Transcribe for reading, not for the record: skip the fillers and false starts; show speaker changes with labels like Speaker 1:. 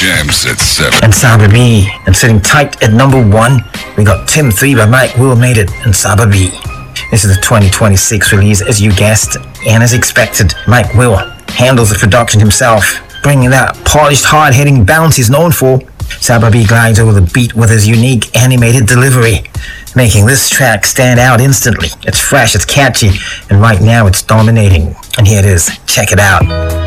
Speaker 1: Jams at 7.
Speaker 2: And Saba B. And sitting tight at number 1, we got Tim 3 by Mike Will made it and Saba B. This is the 2026 release, as you guessed, and as expected, Mike Will handles the production himself, bringing that polished, hard-hitting bounce he's known for. Saba B glides over the beat with his unique animated delivery, making this track stand out instantly. It's fresh, it's catchy, and right now it's dominating. And here it is. Check it out.